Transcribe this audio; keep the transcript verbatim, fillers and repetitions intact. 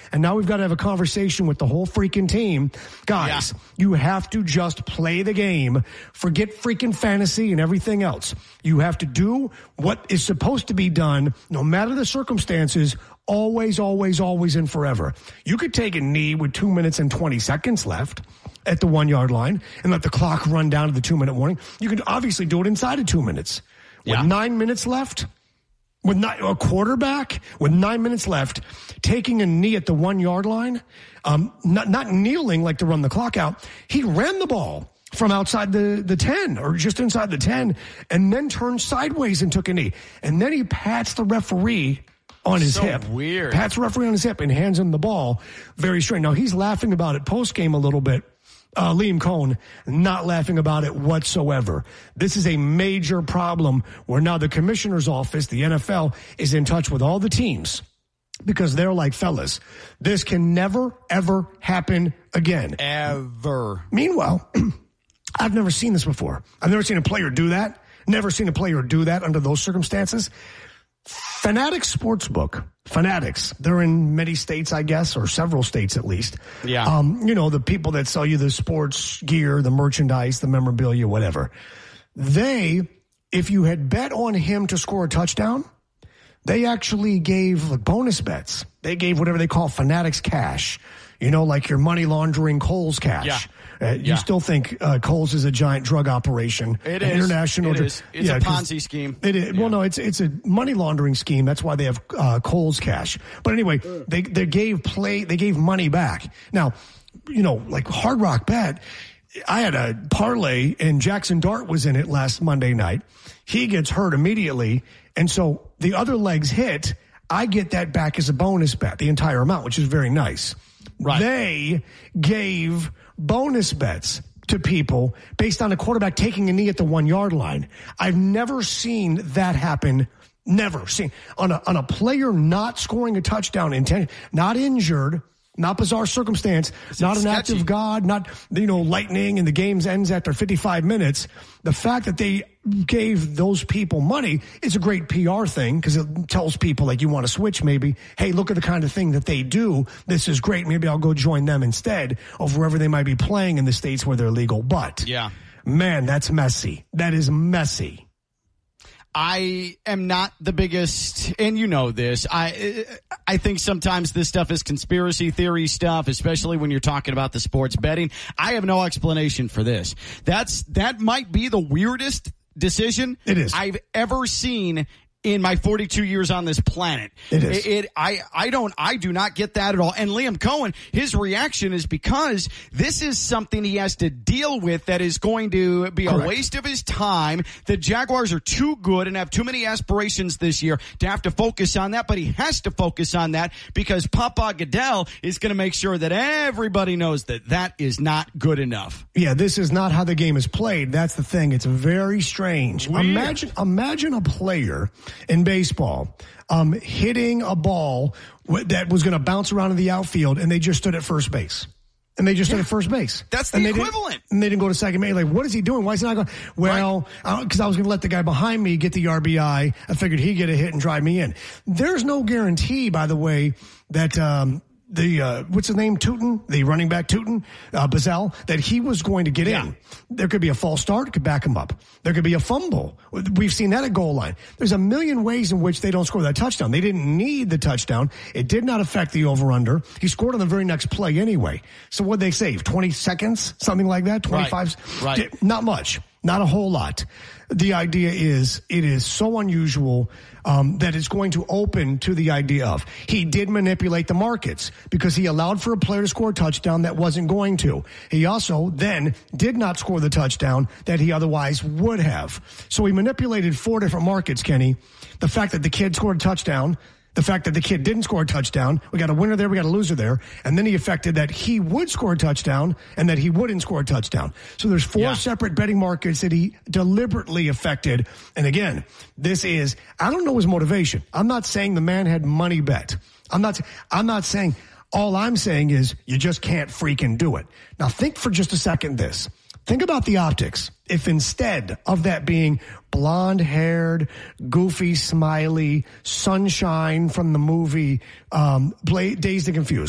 And now we've got to have a conversation with the whole freaking team. Guys, yeah. you have to just play the game. Forget freaking fantasy and everything else. You have to do what is supposed to be done, no matter the circumstances, always, always, always, and forever. You could take a knee with two minutes and twenty seconds left at the one-yard line and let the clock run down to the two-minute warning. You can obviously do it inside of two minutes. With yeah. nine minutes left, with nine, a quarterback with nine minutes left, taking a knee at the one-yard line, um, not, not kneeling like to run the clock out. He ran the ball from outside the, the ten or just inside the ten and then turned sideways and took a knee. And then he pats the referee on his so hip. Weird. Pats the referee on his hip and hands him the ball. Very strange. Now, he's laughing about it post-game a little bit. Uh, Liam Cohen not laughing about it whatsoever. This is a major problem where now the commissioner's office, the N F L, is in touch with all the teams because they're like, fellas, this can never, ever happen again. Ever. Meanwhile, I've never seen this before. I've never seen a player do that. Never seen a player do that under those circumstances. Fanatics Sportsbook, Fanatics, they're in many states, I guess, or several states at least. Yeah. Um, you know, the people that sell you the sports gear, the merchandise, the memorabilia, whatever. They, if you had bet on him to score a touchdown, they actually gave like, bonus bets. They gave whatever they call Fanatics cash. You know, like your money laundering Kohl's cash. Yeah. Uh, you yeah. still think uh, Kohl's is a giant drug operation. It is. International. It is. It's yeah, a Ponzi scheme. It is. Yeah. Well, no, it's it's a money laundering scheme. That's why they have uh, Kohl's cash. But anyway, they they gave play. They gave money back. Now, you know, like Hard Rock Bet, I had a parlay and Jackson Dart was in it last Monday night. He gets hurt immediately. And so the other legs hit. I get that back as a bonus bet, the entire amount, which is very nice. Right. They gave bonus bets to people based on a quarterback taking a knee at the one-yard line. I've never seen that happen. Never seen. On a, on a player not scoring a touchdown, intent, not injured, not bizarre circumstance, it's not an sketchy. act of God, not, you know, lightning and the game ends after fifty-five minutes. The fact that they gave those people money is a great P R thing because it tells people like you want to switch maybe. Hey, look at the kind of thing that they do. This is great. Maybe I'll go join them instead of wherever they might be playing in the states where they're legal. But yeah, man, that's messy. That is messy. I am not the biggest, and you know this, I I think sometimes this stuff is conspiracy theory stuff, especially when you're talking about the sports betting. I have no explanation for this. That's That might be the weirdest decision it is. I've ever seen in my forty-two years on this planet. It is. It, it, I, I don't, I do not get that at all. And Liam Cohen, his reaction is because this is something he has to deal with that is going to be Correct. a waste of his time. The Jaguars are too good and have too many aspirations this year to have to focus on that, but he has to focus on that because Papa Goodell is going to make sure that everybody knows that that is not good enough. Yeah, this is not how the game is played. That's the thing. It's very strange. Weird. Imagine, imagine a player in baseball um, hitting a ball w- that was going to bounce around in the outfield, and they just stood at first base. And they just stood yeah. at first base. That's the and equivalent. And they didn't go to second base. Like, what is he doing? Why is he not going? Well, because right. uh, I was going to let the guy behind me get the R B I. I figured he'd get a hit and drive me in. There's no guarantee, by the way, that um, the, uh, what's his name, Tootin, the running back Tootin, uh, Bazell, that he was going to get yeah. in. There could be a false start, could back him up. There could be a fumble. We've seen that at goal line. There's a million ways in which they don't score that touchdown. They didn't need the touchdown. It did not affect the over-under. He scored on the very next play anyway. So what'd they save? twenty seconds? Something like that? twenty-five? Right. right. Not much. Not a whole lot. The idea is it is so unusual um, that it's going to open to the idea of he did manipulate the markets because he allowed for a player to score a touchdown that wasn't going to. He also then did not score the touchdown that he otherwise would have. So he manipulated four different markets, Kenny. The fact that the kid scored a touchdown, the fact that the kid didn't score a touchdown, we got a winner there, we got a loser there, and then he affected that he would score a touchdown and that he wouldn't score a touchdown. So there's four yeah. separate betting markets that he deliberately affected. And again, this is, I don't know his motivation. I'm not saying the man had money bet. I'm not, I'm not saying, all I'm saying is you just can't freaking do it. Now think for just a second this. Think about the optics. If instead of that being blonde-haired, goofy, smiley, sunshine from the movie um, Dazed and Confused,